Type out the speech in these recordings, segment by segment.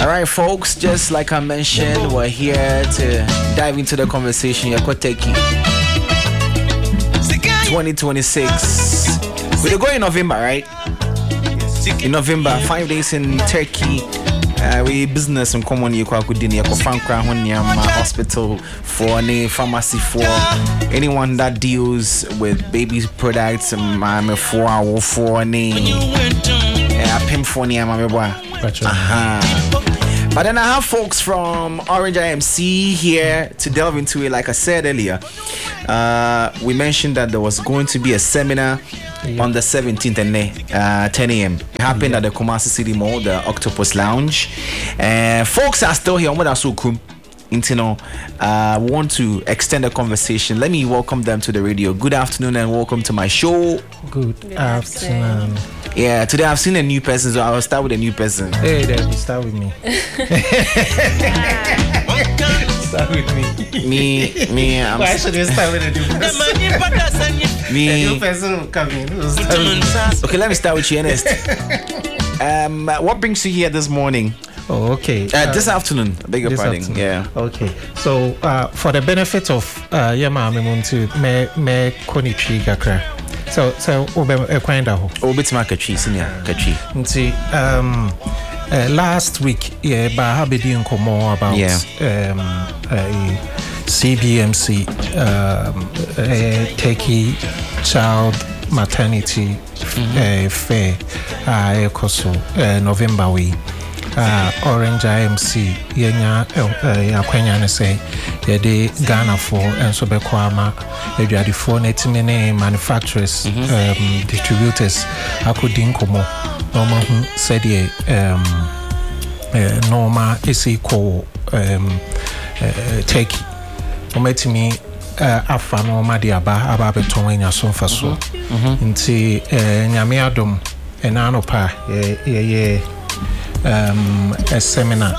right, folks, just like I mentioned, we're here to dive into the conversation. Yakoteki 2026. We're going in November, right? In November, 5 days in Turkey. We business and common Yakudini, Yakofankra, hospital for any pharmacy for anyone that deals with baby products, and for any pimp for But then I have folks from Orange IMC here to delve into it. Like I said earlier, we mentioned that there was going to be a seminar on the 17th and 10 a.m. It happened at the Kumasi City Mall, the Octopus Lounge. Folks are still here. We want to extend the conversation. Let me welcome them to the radio. Good afternoon and welcome to my show. Good afternoon. Yeah, today I've seen a new person, so I'll start with a new person. Hey, then start with me. Start with me. Why should you start with a new person? A new person will come in. Okay, let me start with you, Ernest. What brings you here this morning? Oh, okay. This afternoon, I beg your pardon. Afternoon. Yeah. Okay. So, for the benefit of Yama Muntu, me koni chi kakra. So obe ekwenda ho. Obetima kachi senior kachi. Nti last week ba habedi nkomo about CBMC Turkey child maternity fair ekoso November we Orange IMC yenya yakwenya ne say yede Ghana for enso bekwama eduade for netimene manufacturers distributors akodi nkomo normal said normal isi ko Turkey ometimi afa normal de aba beton enya so faso nti nyame adom enano pa ye a seminar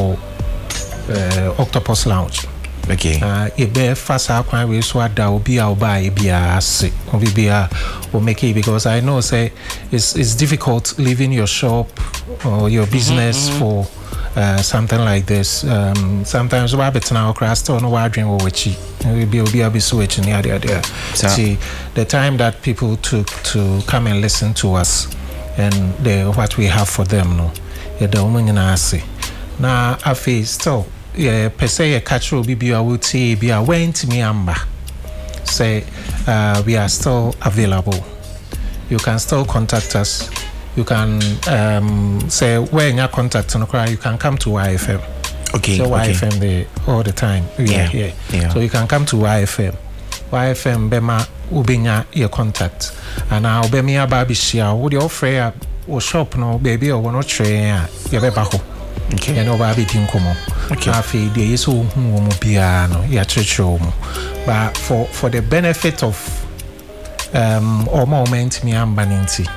Octopus Lounge. Okay. Ebe fasa kwa we so ada obi a oba e bia ase obi bia will make it, because I know say it's difficult leaving your shop or your business for something like this. Sometimes we have now crust on our dream or which we be switching there. See the time that people took to come and listen to us and what we have for them, no. The woman in ase na afi still per se catch will be a would say be a went me amba say we are still available. You can still contact us. You can say when you contact you can come to YFM. Okay. So okay. YFM there all the time. We are here. Yeah. So you can come to YFM bema ubinya your contact and now bemia babishia would you offer or shop no baby or no train ya beba ho. Okay. And over bit inkomo. Okay. Afi de yeso hu mo piano ya checho mo. But for the benefit of or moment me ambaninti.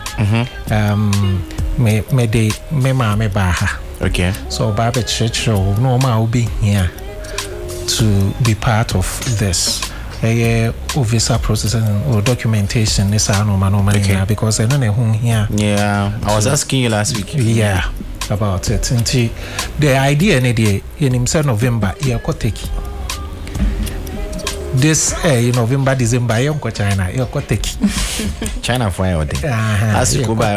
Me baha. Okay. So babe checho no ma ubi here to be part of this. Visa processing or documentation is okay. Because I don't know here. Yeah, I was asking you last week. Yeah, about it. And the idea in himself November, Yakoteki. This November, December, Yonko China, Yakoteki. China for you. As you go by,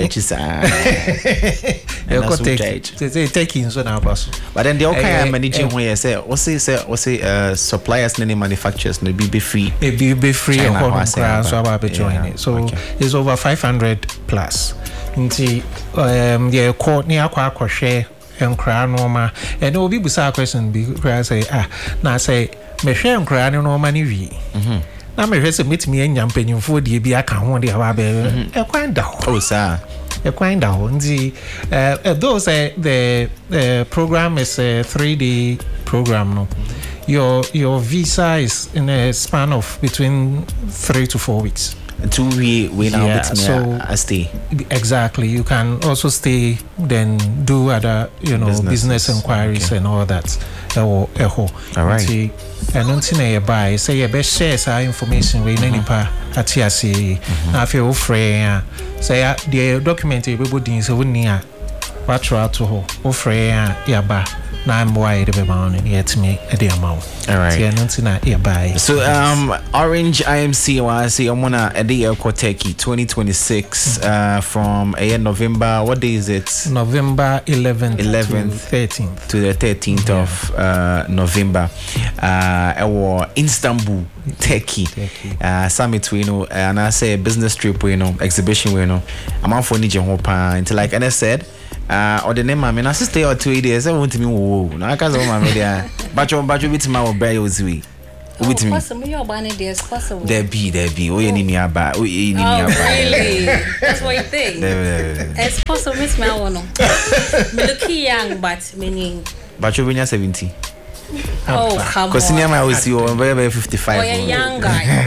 taking so now, boss. But then the okay managing where you say, suppliers and manufacturers may be free. Be free or so I'll be joining. So it's over 500 plus. Yeah, court near Quack share and crown norma. And no people say question because now say, me share and crown no money. Now me rest meet me and jumping in for the be a can one day about a quite down. Oh, sir. A quite down. Those the program is a 3-day program. No, your visa is in a span of between 3 to 4 weeks. 2 we now so stay. Exactly. You can also stay, then do other business inquiries and all that. All right. And until you buy, say you best share some information with any part at TSC. Now, if you're free, say the document you will do so near watch to ho ofre yaba na mboa de be ma no yet me e de ama wo all right so ntina yaba so Orange IMC I see I'm gonna a day Turkey 2026 from November, what day is it? November 11th to the 13th of November our Istanbul Turkey summit we know and I say business trip we know exhibition we know I'm out for nije ho pa until like and I said or the name I mean I stay or 2 days I want me wo no I can't say my media but bit my obey ozwi with me possible your banner is possible there be oh you need me about really that's what you think it's possible miss me one me look young but meaning but you when 70 oh come on because I always see you very 55 oh a young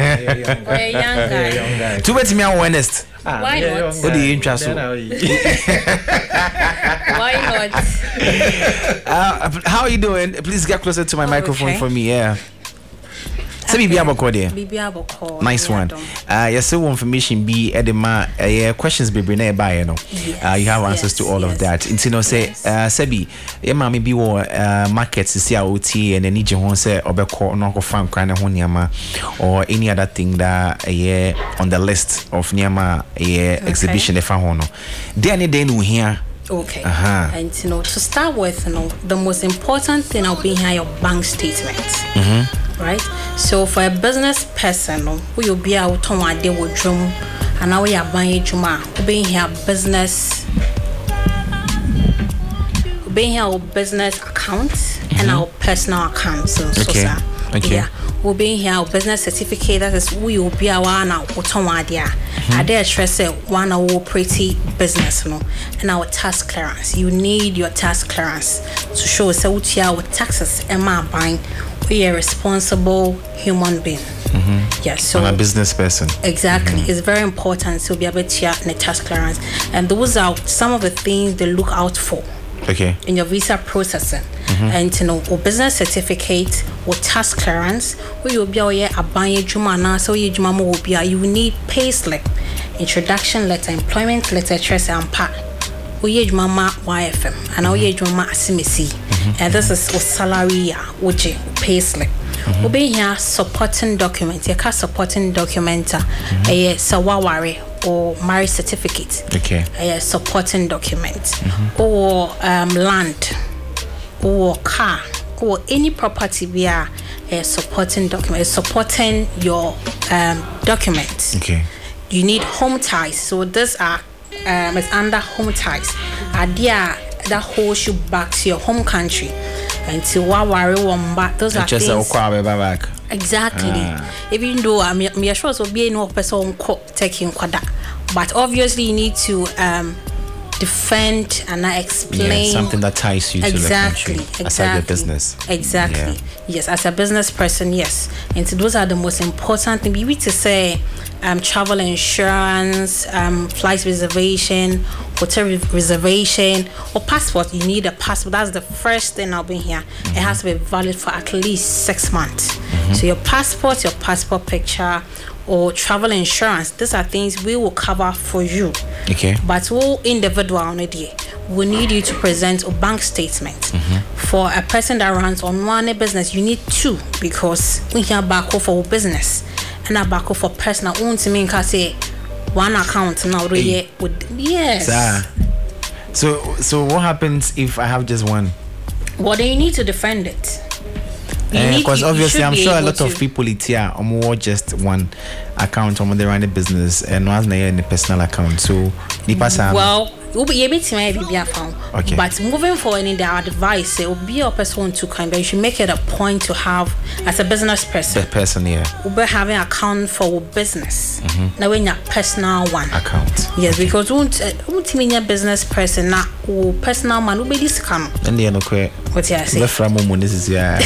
guy to bet me honest why not what do you interest why not how are you doing? Please get closer to my microphone for me. So Bibi Aboko. Nice one. Yes, so information be edema questions be bring by you know. You have answers to all of that. Into no say Sebi, mama be wo markets to see OT and any je say obeko no go fan kran ho niama or any other thing that on the list of niama exhibition e fa ho no. Dey any day no here. Okay. And to start with, the most important thing will be here your bank statement. Right? So for a business person, who you'll be out on a day with drum and now we are buying juma, being here business accounts and our personal accounts. Yeah. We'll be here our business certificate, that is who you'll be our now I dare stress one our pretty business and our tax clearance. You need your tax clearance to show us with taxes and my buying we are a responsible human being. Yes, so I'm a business person. Exactly. It's very important to be able to have the tax clearance. And those are some of the things they look out for. Okay. In your visa processing. And or business certificate or tax clearance, we will be a buying juma so you need pay slip, introduction letter, employment letter, trace and part. We mama YFM and now mama asimisi. And this is salary which pay slip. We be here supporting document. You can supporting document a sawawari or marriage certificate. Okay. A supporting document or land or car or any property via a supporting document. Supporting your documents. Okay. You need home ties. So these are it's under home ties. Idea that holds you back to your home country. Until those are just things. Back. Exactly. Even though I'm sure so be no person taking kwada, but obviously you need to defend and explain something that ties you to the country as a business. Exactly. Yes, as a business person, yes. And so those are the most important things. Maybe to say travel insurance, flight reservation, hotel reservation, or passport. You need a passport. That's the first thing I'll be here. It has to be valid for at least 6 months. So your passport picture, or travel insurance, these are things we will cover for you. Okay. But all individual on a day, we need you to present a bank statement. For a person that runs on one business, you need 2 because we have back for business and a back for personal. Own to me, say one account now. Yes. So what happens if I have just one? Well, then you need to defend it. Because obviously I'm sure a lot of people here are more just one account when they run a business and one's in a personal account. So well, you'll be able to maybe be found. Okay. But moving forward in their advice, it will be a person to kind of you should make it a point to have as a business person. The person, yeah. We'll be having an account for business. Now when your personal one account. Yes, okay. Because won't mean your business person now or personal man will be this come. And they no quite. What you say? This is yeah.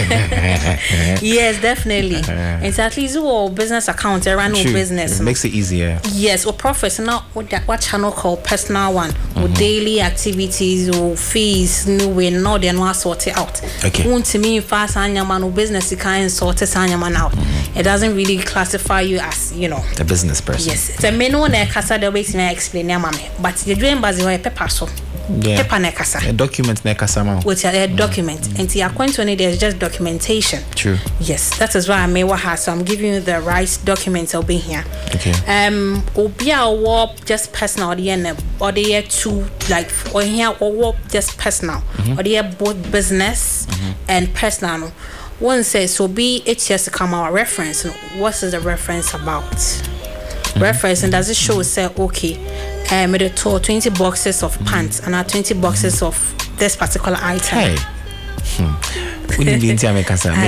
Yes, definitely. It's at least your business account run no business. It makes it easier. Yes, or professional what channel called personal one or daily activities or fees no way no they no sort it out. Okay. To me fast and your man business you can't sort it and your man out. It doesn't really classify you as, you know, a business person. Yes. The main one I casa the way to explain your mommy. But the dream bazi wa paper so Yeah. paper nekasa. A document nekasa. With a document. And the account on it, there's just documentation. True. Yes, that is why I may have. So I'm giving you the right documents. I'll be here. Okay. Obia or just personal, or the two like or here or just personal, or the both business and personal. One says so be it just to come our reference. What is the reference about? Reference, and does it show say okay? Made a total 20 boxes of pants and 20 boxes of this particular item. Hey. We need to make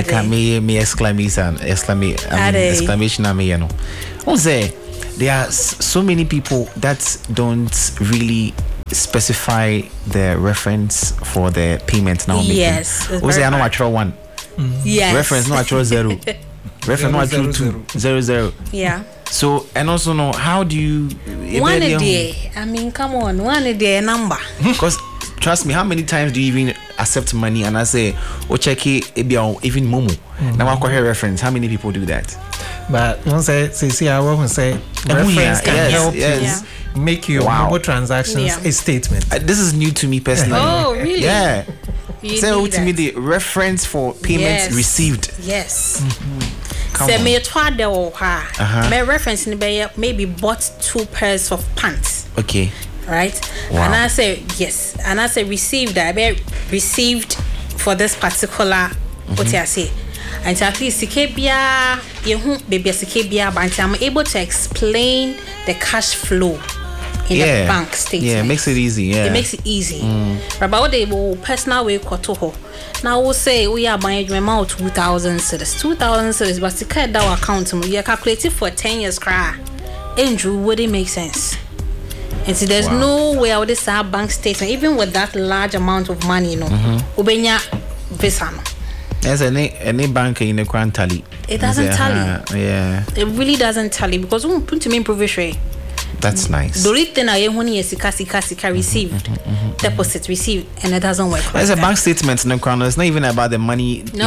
exclamation. There are so many people that don't really specify the reference for the payment now. Yes. Was there no actual one? Yes. Reference no actual 0. Reference no actual 200. Yeah. So and also know how do you one a day? I mean, come on, one a day number. Because trust me, how many times do you even accept money and I say, oh check it, even Momo. Now I call her reference. How many people do that? But once I say I won't say reference can help you make your mobile transactions a statement. This is new to me personally. Oh really? Yeah. So to me the reference for payments received. Yes. Say me twa de wo ha. My reference in maybe bought 2 pairs of pants. Okay. Right? Wow. And I say yes. And I say received. I received for this particular what I say. And at least Sikebia, baby Sikebia, but I'm able to explain the cash flow in the bank statement. Yeah, it makes it easy. Yeah, it makes it easy. But what they will personal way kotoho. Now we'll say we are buying my amount 2,000 cedis. 2,000 cedis, but to cut that account, you calculate it for 10 years. Cry, Andrew, would it make sense? And so there's no way I would say bank statement, even with that large amount of money, you know, ubenya visa. There's any bank in the current tally. It doesn't tally. Yeah. It really doesn't tally because we put to me provision. That's nice. The reason I sika received, deposit received, and it doesn't work. There's a bank statement in the crown. It's not even about the money. No.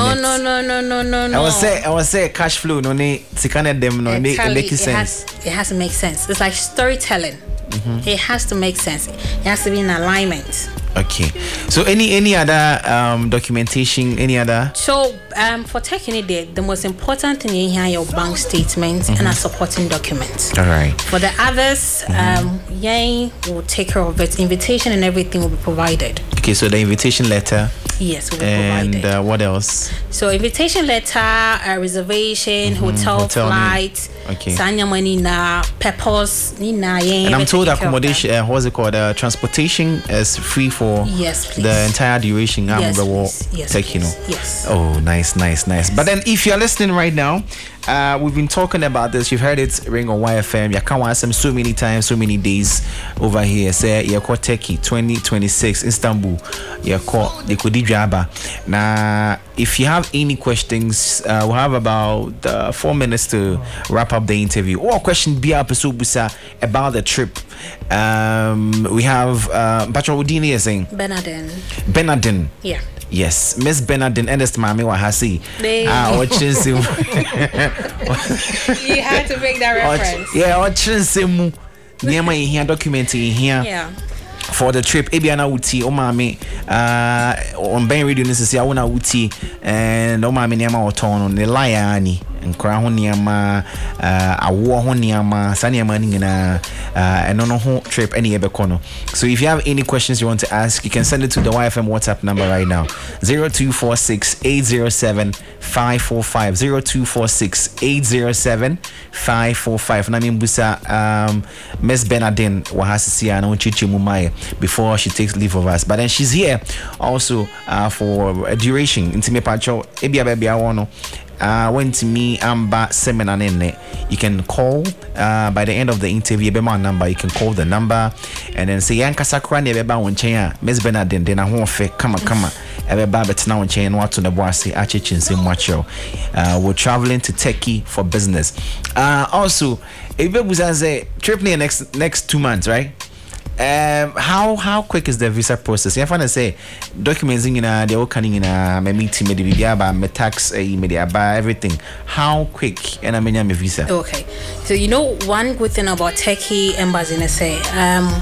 I was say cash flow. No, sikane them. No, make sense. It has to make sense. It's like storytelling. It has to make sense. It has to be in alignment. Okay. So any other documentation? Any other? So for taking it there, the most important thing is here your bank statements and a supporting document. All right. For the others, Yang will take care of it. Invitation and everything will be provided. Okay. So the invitation letter. Yes, will be provided. And what else? So invitation letter, reservation, hotel flight, okay. Sanya money na peppers, nina. And I'm told accommodation. What's it called? Transportation is free for the entire duration. Yes. Oh, nice. But then, if you're listening right now, we've been talking about this. You've heard it ring on YFM. You can't watch them so many times, so many days over here. Say you're called Turkey 2026 Istanbul. You're called the Kodijaba. Now, if you have any questions, we'll have about 4 minutes to wrap up the interview. Or question be episode about the trip. We have Patrick Udini is saying Bernardin. Yeah. Yes, Miss Bernardin Ernest Mami Wahasi. You had to make that reference. Watching Niama in here, documenting here. Yeah. For the trip, Ebiana Uti, Omami, on Ben Radio, this is Yawana Uti, and Omami Niama Oton on the Liani, and Krahoniama, a war Honiama, Sanya Manina, and on a whole trip, any Ebecono. So if you have any questions you want to ask, you can send it to the YFM WhatsApp number right now 0246 807 545 0246 807 545. Nami Mbusa, Miss Bernardin Wahasisia, no Chichi Mumai. Before she takes leave of us, but then she's here also for a duration. Intime Pacho, Ebia Baby Awono. Went to me Amba seminar in you can call by the end of the interview my number. You can call the number and then say Yanka Sakra Nebeba on Chaya, Miss Bernardin, then I won't fake come Ebeba but now on Chain what to the Boise Achichin Sim Macho. We're traveling to Turkey for business. Also Ebe was as a trip near next 2 months, right? How quick is the visa process? If I say documents in the all coming in my meeting, my tax, everything. How quick and I mean my visa? Okay, so one good thing about Turkey embassy say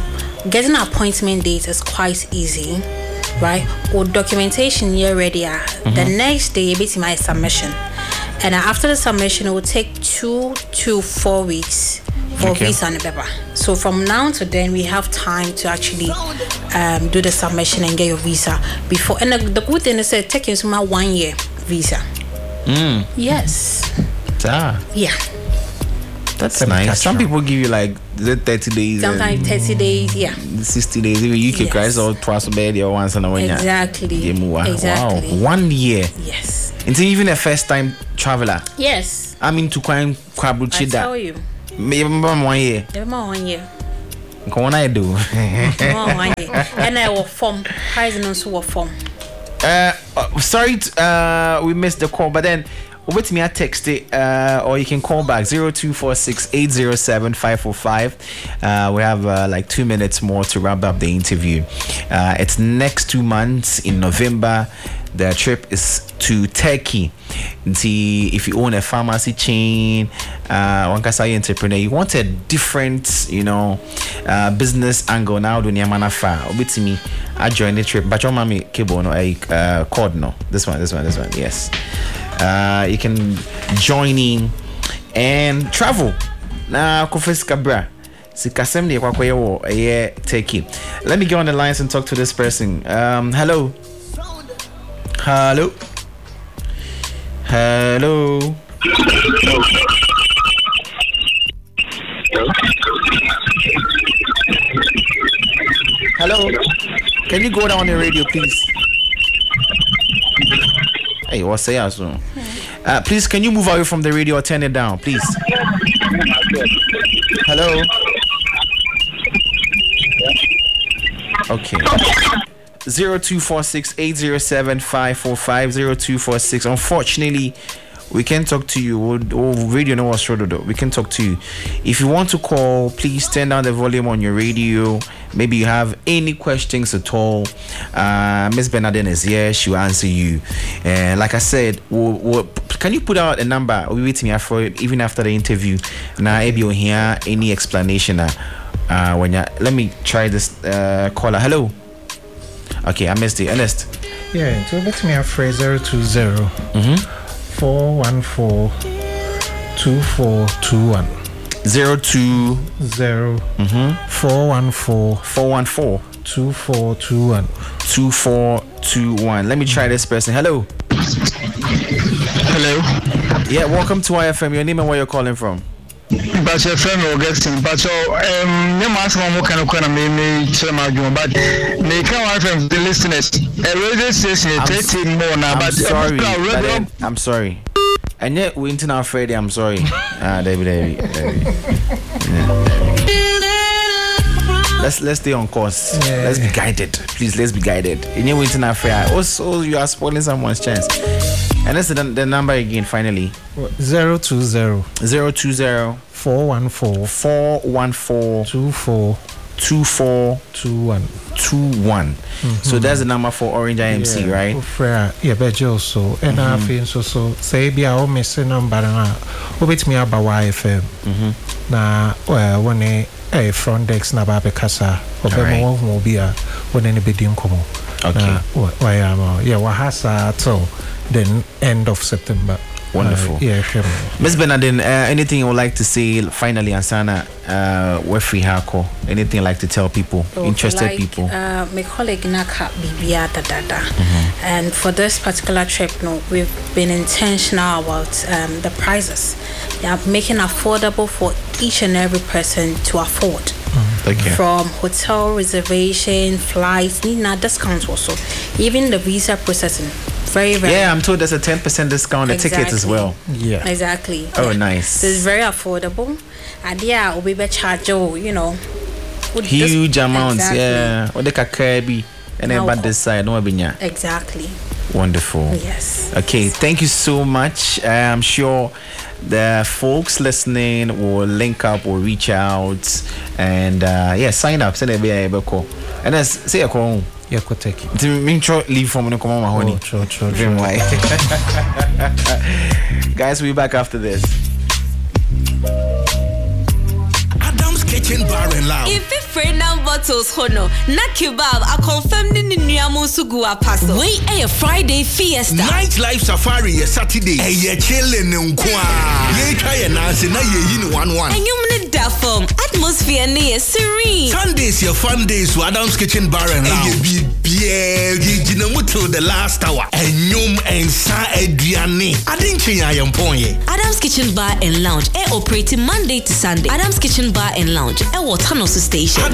getting an appointment date is quite easy, right? Or documentation here ready. The next day, it's my submission. And after the submission, it will take 2 to 4 weeks for visa and paper. So from now to then, we have time to actually do the submission and get your visa before. And the good thing is that taking some 1 year visa. Yes. Yeah. That's nice. Some people give you like the 30 days. Sometimes 30 days, 60 days. Even UK cries all twice a bed or once in a while. Exactly. Wow. 1 year. Yes. It's even a first time traveler. Yes. I mean to crime I tell you. Maybe 1 year. Even 1 year. What I do? 1 year. And I will form. Pricing also form. Sorry, we missed the call, but then wait me, I text it, or you can call back 0246 807 545. We have like 2 minutes more to wrap up the interview. It's next 2 months in November. The trip is to Turkey. See, if you own a pharmacy chain, one kasai entrepreneur, you want a different, business angle. Now, do you manafa? Obiti me, I joined the trip. But your mommy cable no a cord no. This one. Yes. You can join in and travel. Na kofes kabra. Sikasem de kwakwaye wo eye Turkey. Let me go on the lines and talk to this person. Hello. Hello. Can you go down on the radio, please? Hey, what's say so? Please, can you move away from the radio or turn it down, please? Hello. Okay. 0246 807 545 0246. Unfortunately, we can't talk to you. Radio no was short though. We can talk to you. If you want to call, please turn down the volume on your radio. Maybe you have any questions at all. Miss Bernadette is here. She'll answer you. Like I said, can you put out a number? We wait me for it even after the interview. Now, if you hear any explanation, let me try this caller. Hello. Okay, I missed it. Ernest. Yeah, so let me have phrase 020 414 2421. 020 414 2421. 2421. Let me try this person. Hello. Yeah, welcome to IFM. Your name and where you're calling from? But your friend Augustine, but your master can me chairman, but they can't from the listeners. A radio station 30 more now, but I'm sorry. And yet we into our Friday, I'm sorry. David. Let's stay on course. Yeah. Let's be guided. Please, let's be guided. In your winter affair, also you are spoiling someone's chance. And that's the number again, finally. 020 414 2421. So that's the number for Orange IMC, right? Yeah, but also, and I feel so say be our missing number now. Obit me about YFM. Now, when a front desk na babe kasa, obemo mobia when anybody come. Okay. Why am wahasa till then end of September. Wonderful. Miss Bernadine, anything you would like to say finally, Ansana, we're free hako. Anything you like to tell people, interested people? My colleague Naka Bibia Dada. And for this particular trip, we've been intentional about the prices. They are making affordable for each and every person to afford. Okay. From hotel reservation, flights, need not discounts also. Even the visa processing. Very, very. Yeah, I'm told there's a 10% discount on the tickets as well. Yeah. Exactly. Oh, nice. So it's very affordable. And yeah, we be charge, huge amounts. Exactly. Yeah. Or the kakebi and then by this side, no binya. Exactly. Wonderful. Yes. Okay, thank you so much. I'm sure the folks listening will link up or reach out and sign up. Send a call. And let's say a call. Yeah, could take it. Leave from the Komama honey. Dream white. Guys, we'll be back after this. Adam's Kitchen Bar and Lounge. spray now bottles hono. Na kebab I confirm ni nuamu sugu apaso. We a Friday fiesta. Nightlife safari is Saturday. Ye chillin' nkwa. Ye try na se na ye yin 1-1. And you mne da form. Atmosphere ni serene. Sundays your fun days to Adam's Kitchen Bar and Lounge. Ye be till the last hour. And yum and sa Adriani. I didn't change I am point. Adam's Kitchen Bar and Lounge operating Monday to Sunday. Adam's Kitchen Bar and Lounge Watanoso Station.